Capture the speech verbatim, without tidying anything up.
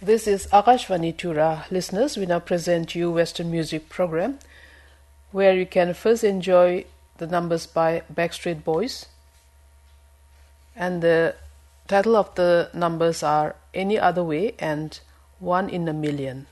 This is Akashvani Tura. Listeners, we now present you Western Music program, where you can first enjoy the numbers by Backstreet Boys. And the title of the numbers are Any Other Way and One in a Million.